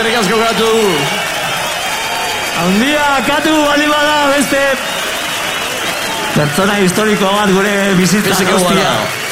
Eskerrik asko Katu. Handia, Katu, bali bada, beste pertsona historiko bat gure bizitza. Beste guztia.